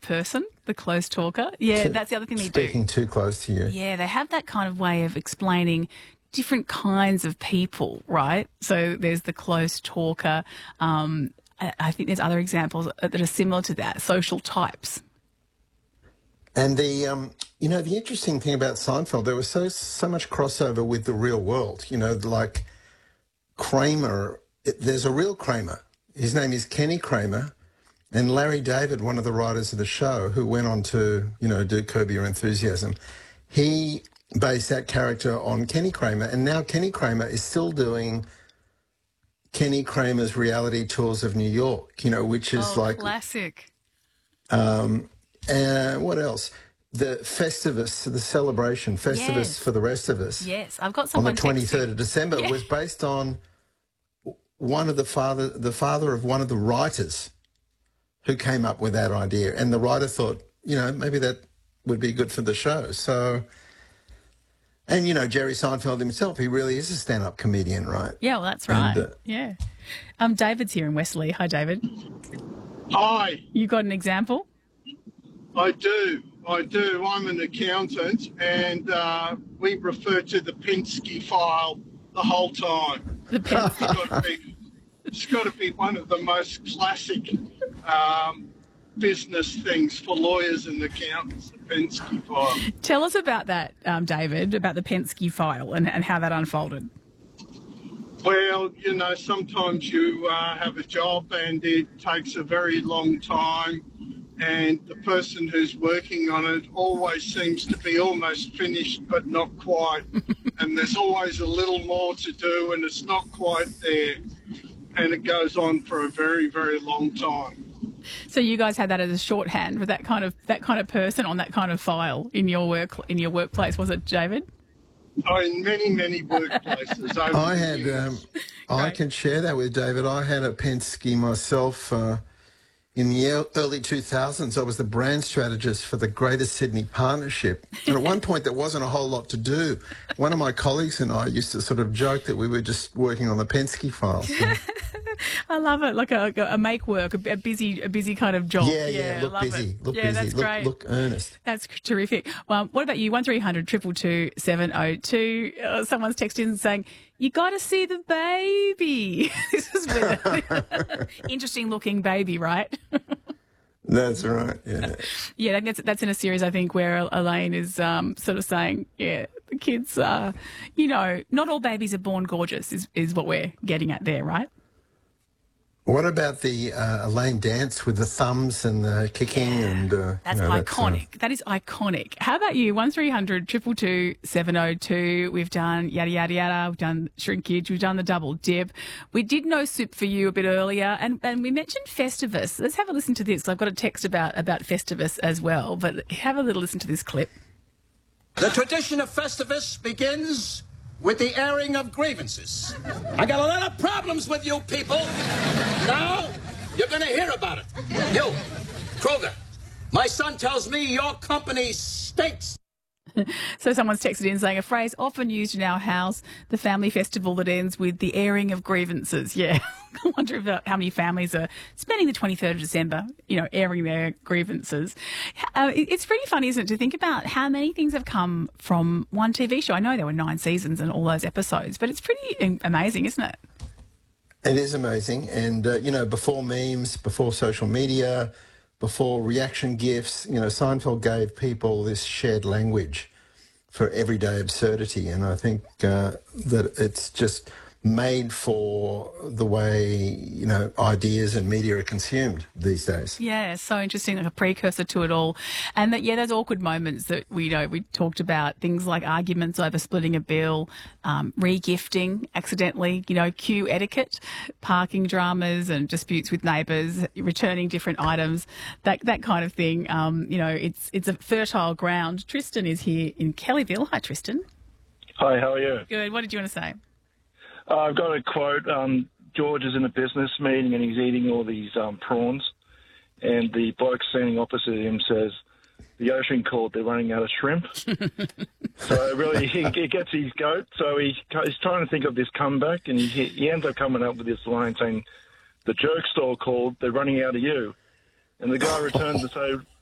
person, the close talker. Yeah, that's the other thing they do. Speaking too close to you. Yeah, they have that kind of way of explaining different kinds of people, right? So there's the close talker. I think there's other examples that are similar to that, social types. And the interesting thing about Seinfeld, there was so much crossover with the real world. Like Kramer, there's a real Kramer. His name is Kenny Kramer, and Larry David, one of the writers of the show, who went on to, do Curb Your Enthusiasm, he based that character on Kenny Kramer, and now Kenny Kramer is still doing Kenny Kramer's reality tours of New York, which is classic. What else? The Festivus, the celebration, Festivus for the rest of us. Yes, I've got someone on the 23rd of December was based on one of the father of one of the writers who came up with that idea, and the writer thought, maybe that would be good for the show. So, and Jerry Seinfeld himself, he really is a stand-up comedian, right? Yeah, well, that's right. Yeah. David's here in Wesley. Hi, David. Hi. You got an example? I do. I'm an accountant, and we refer to the Penske file the whole time. The Penske. It's got to be one of the most classic business things for lawyers and accountants, the Penske file. Tell us about that, David, about the Penske file and how that unfolded. Well, sometimes you have a job and it takes a very long time, and the person who's working on it always seems to be almost finished but not quite. And there's always a little more to do and it's not quite there. And it goes on for a very, very long time. So you guys had that as a shorthand for that kind of person on that kind of file in your workplace, was it, David? Oh, in many, many workplaces. I can share that with David. I had a Penske myself in the early 2000s. I was the brand strategist for the Greater Sydney Partnership. And at one point, there wasn't a whole lot to do. One of my colleagues and I used to sort of joke that we were just working on the Penske file. So. I love it, like a make work, a busy kind of job. Yeah, look busy, that's great. Look earnest. That's terrific. Well, what about you? 1300 222 702. Someone's texted in saying, you got to see the baby. This is interesting looking baby, right? That's right, yeah. Yeah, that's in a series, I think, where Elaine is sort of saying, the kids, not all babies are born gorgeous is what we're getting at there, right? What about the Elaine dance with the thumbs and the kicking? And that's iconic. That is iconic. How about you? 1300 222 702. We've done yada yada yada. We've done shrinkage. We've done the double dip. We did no soup for you a bit earlier, and we mentioned Festivus. Let's have a listen to this. I've got a text about Festivus as well, but have a little listen to this clip. The tradition of Festivus begins with the airing of grievances. I got a lot of problems with you people. Now, you're going to hear about it. You, Kroger, my son tells me your company stinks. So someone's texted in saying a phrase often used in our house, the family festival that ends with the airing of grievances. Yeah. I wonder about how many families are spending the 23rd of December, airing their grievances. It's pretty funny, isn't it, to think about how many things have come from one TV show. I know there were 9 seasons and all those episodes, but it's pretty amazing, isn't it? It is amazing. And, before memes, before social media, before reaction GIFs, Seinfeld gave people this shared language for everyday absurdity. And I think that it's just made for the way, ideas and media are consumed these days. Yeah, so interesting, like a precursor to it all. And that, those awkward moments that we talked about, things like arguments over splitting a bill, re-gifting accidentally, queue etiquette, parking dramas and disputes with neighbours, returning different items, that kind of thing. It's a fertile ground. Tristan is here in Kellyville. Hi, Tristan. Hi, how are you? Good. What did you want to say? I've got a quote. George is in a business meeting and he's eating all these prawns, and the bloke standing opposite him says, the ocean called, they're running out of shrimp. So really, he gets his goat. So he's trying to think of this comeback, and he ends up coming up with this line saying, the jerk store called, they're running out of you. And the guy returns to say,